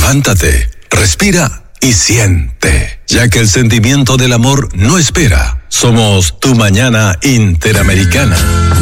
Levántate, respira y siente, ya que el sentimiento del amor no espera. Somos Tu Mañana Interamericana.